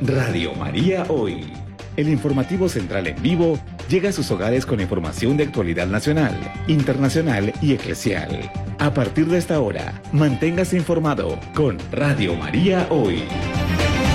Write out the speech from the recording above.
Radio María Hoy. El informativo central en vivo llega a sus hogares con información de actualidad nacional, internacional y eclesial. A partir de esta hora, manténgase informado con Radio María Hoy.